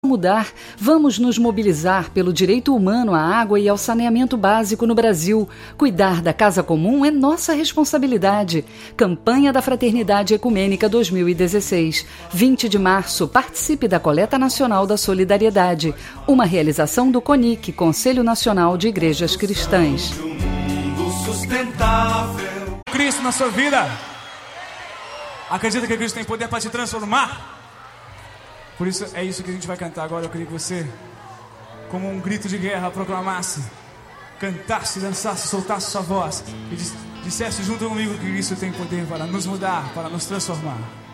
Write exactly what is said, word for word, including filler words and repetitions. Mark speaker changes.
Speaker 1: mudar, vamos nos mobilizar pelo direito humano à água e ao saneamento básico no Brasil. Cuidar da casa comum é nossa responsabilidade. Campanha da Fraternidade Ecumênica dois mil e dezesseis. vinte de março, participe da Coleta Nacional da Solidariedade. Uma realização do CONIC, Conselho Nacional de Igrejas Cristãs.
Speaker 2: Cristo na sua vida. Acredita que Cristo tem poder para te transformar? Por isso, é isso que a gente vai cantar agora. Eu queria que você, como um grito de guerra, proclamasse, cantasse, dançasse, soltasse sua voz e dissesse junto comigo que Cristo tem poder para nos mudar, para nos transformar.